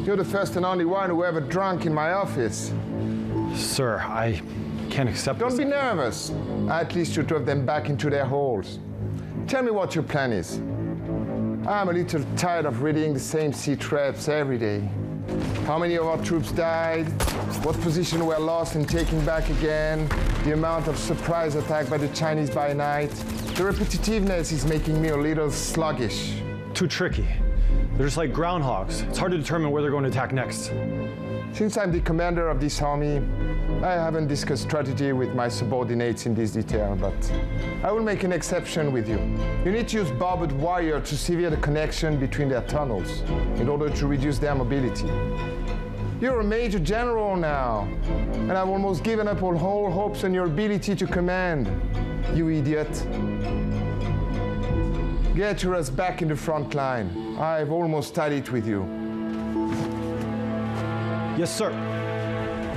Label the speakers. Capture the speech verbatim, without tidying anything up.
Speaker 1: You're the first and only one who ever drunk in my office.
Speaker 2: Sir, I can't accept
Speaker 1: Don't
Speaker 2: this.
Speaker 1: be nervous. At least you drove them back into their holes. Tell me what your plan is. I'm a little tired of reading the same sea traps every day. How many of our troops died? What position were lost and taken back again? The amount of surprise attack by the Chinese by night? The repetitiveness is making me a little sluggish.
Speaker 2: Too tricky. They're just like groundhogs. It's hard to determine where they're going to attack next.
Speaker 1: Since I'm the commander of this army, I haven't discussed strategy with my subordinates in this detail, but I will make an exception with you. You need to use barbed wire to sever the connection between their tunnels in order to reduce their mobility. You're a major general now, and I've almost given up all whole hopes on your ability to command. You idiot. Get your ass back in the front line. I've almost had it with you.
Speaker 2: Yes, sir.